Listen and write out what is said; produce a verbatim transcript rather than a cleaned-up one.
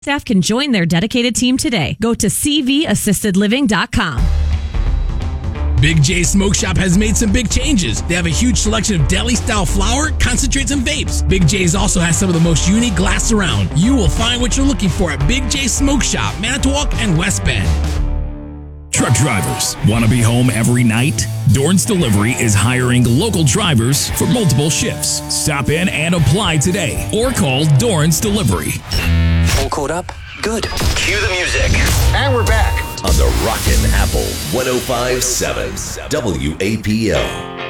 Staff can join their dedicated team today. Go to c v assisted living dot com. Big J Smoke Shop has made some big changes. They have a huge selection of deli-style flower, concentrates, and vapes. Big J's also has some of the most unique glass around. You will find what you're looking for at Big J Smoke Shop, Manitowoc and West Bend. Truck drivers, want to be home every night? Dorn's Delivery is hiring local drivers for multiple shifts. Stop in and apply today or call Dorn's Delivery. All caught up? Good. Cue the music. And we're back On the Rockin' Apple one oh five point seven W A P L.